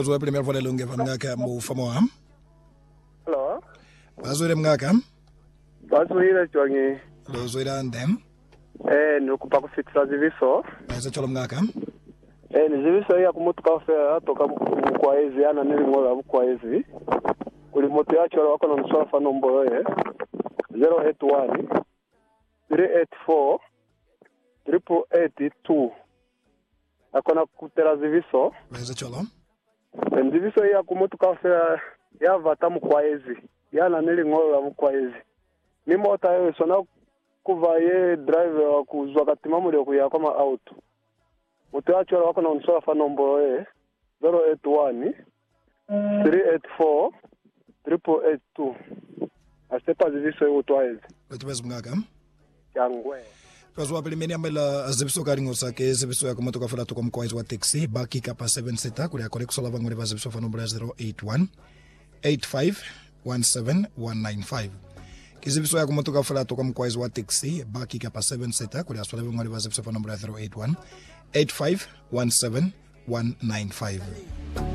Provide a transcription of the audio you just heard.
Uzwe premier vole lunge vamngaka mufamo ham. Hello. Bazwire mngaka. Bazwire jongi. Lozwira ndem. Nikupa kufixa ziviso. Ese cholo mngaka. Ni ziviso ya kumutuka fea toka kwa hizi ana nili ngola kwa hizi. Kuli moto ya cholo wako na mswala fa nomboro 081 384 882. Akona kutera ziviso. Ese cholo. Ziviso ya kumutuka fea ya vatamu kwa hizi. Yana nili ngola kwa hizi. Ni mota yo sona kuva ye driver wa kuzwa katima muri kuya kama auto. Moto ya cholo wako na mswala fa nomboro 081 384 882. Astepa ziviso yo utwaezi. Letubes mngaka. Yangwe. Paswa pelimeni amela ziviso karingo sake ziviso ya kumotoka fula tuko mkwaizi wa taxi baki kapa 7 sita kulia kore kusola vangole va ziviso fa nomboro 081 85 17195. Kiziviso ya kumotoka fula tuko mkwaizi wa taxi baki kapa 7 sita kulia sola vangole va ziviso fa nomboro 081 85 17195.